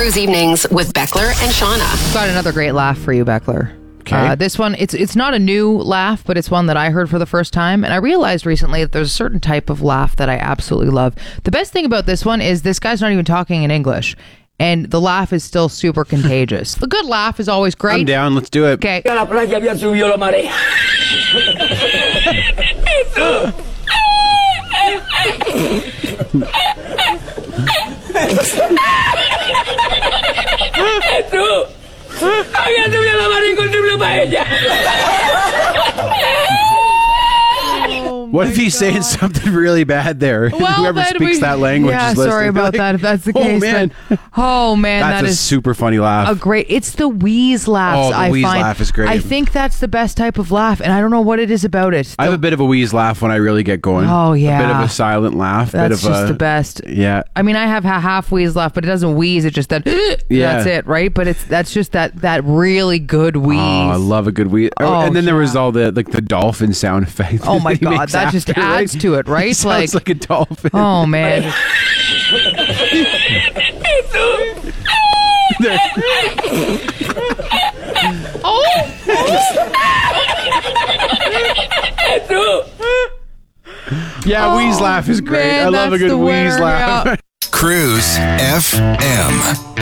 Cruise Evenings with Beckler and Shauna. Got another great laugh for you, Beckler. Okay. This one, it's not a new laugh, but it's one that I heard for the first time. And I realized recently that there's a certain type of laugh that I absolutely love. The best thing about this one is this guy's not even talking in English. And the laugh is still super contagious. The good laugh is always great. I'm down. Let's do it. Okay. A la playa había subido la marea. Tú, había subido la marea y encontré una paella. What if he's saying something really bad there? Whoever then speaks that language yeah, is listening. sorry about that if that's the case. Oh, man. That's That's a super funny laugh. a great. It's the wheeze laughs. Oh, the I wheeze find. laugh is great. I think that's the best type of laugh, and I don't know what it is about it. I have a bit of a wheeze laugh when I really get going. Oh, yeah. A bit of a silent laugh. That's bit of just a, the best. Yeah. I mean, I have a half wheeze laugh, but it doesn't wheeze. It's just that. Yeah. That's it, right? But that's just that really good wheeze. Oh, I love a good wheeze. Oh, and then there was yeah. all the dolphin sound effect. Oh my he God, makes that just after, adds to it, right? He sounds like a dolphin. Oh man. Yeah, wheeze laugh is great. man, I love a that's good the wheeze winner, laugh. yeah. Cruise FM.